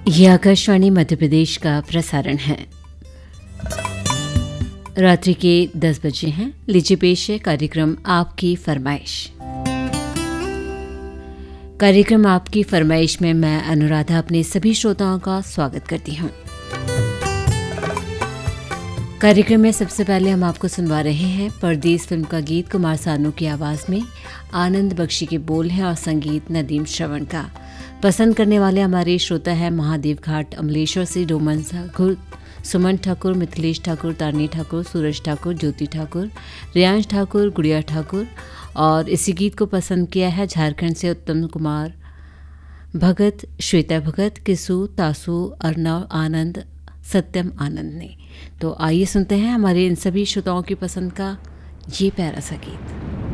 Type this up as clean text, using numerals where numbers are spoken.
ये आकाशवाणी मध्य प्रदेश का प्रसारण है। रात्रि के 10 बजे हैं। लीजिए पेश है कार्यक्रम आपकी फरमाइश। कार्यक्रम आपकी फरमाइश में मैं अनुराधा अपने सभी श्रोताओं का स्वागत करती हूँ। कार्यक्रम में सबसे पहले हम आपको सुनवा रहे हैं परदेस फिल्म का गीत कुमार सानू की आवाज़ में। आनंद बख्शी के बोल हैं और संगीत नदीम श्रवण का। पसंद करने वाले हमारे श्रोता हैं महादेव घाट अमलेश्वर से डोमन ठाकुर, सुमन ठाकुर, मिथिलेश ठाकुर, तारनी ठाकुर, सूरज ठाकुर, ज्योति ठाकुर, रियांश ठाकुर, गुड़िया ठाकुर। और इसी गीत को पसंद किया है झारखंड से उत्तम कुमार भगत, श्वेता भगत, किसु, तासु, अर्नव आनंद, सत्यम आनंद ने। तो आइए सुनते हैं हमारे इन सभी श्रोताओं की पसंद का ये प्यारा सा गीत।